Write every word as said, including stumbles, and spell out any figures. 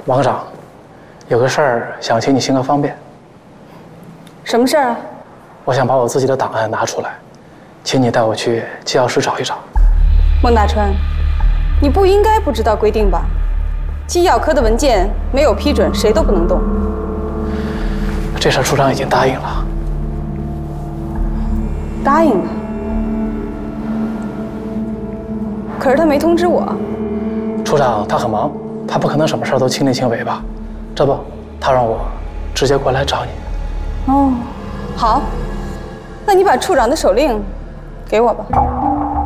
王科长，有个事儿想请你行个方便。 什么事儿啊？ 我想把我自己的档案拿出来，请你带我去机要室找一找。 孟大川，你不应该不知道规定吧？机要科的文件没有批准，谁都不能动。 这事儿处长已经答应了。 答应了。可是他没通知我。 处长他很忙，他不可能什么事儿都亲力亲为吧？这不，他让我直接过来找你。 哦，好，那你把处长的手令给我吧。